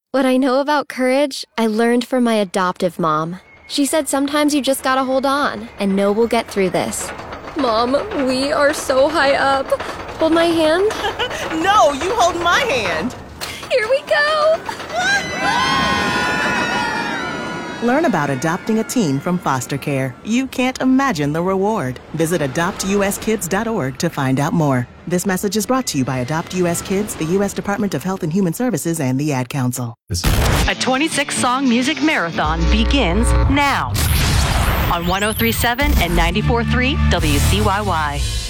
What I know about courage, I learned from my adoptive mom. She said sometimes you just gotta hold on and know we'll get through this. Mom, we are so high up. Hold my hand. No, you hold my hand. Here we go. Learn about adopting a teen from foster care. You can't imagine the reward. Visit adoptuskids.org to find out more. This message is brought to you by Adopt U.S. Kids, the U.S. Department of Health and Human Services, and the Ad Council. A 26-song music marathon begins now on 103.7 and 94.3 WCYY.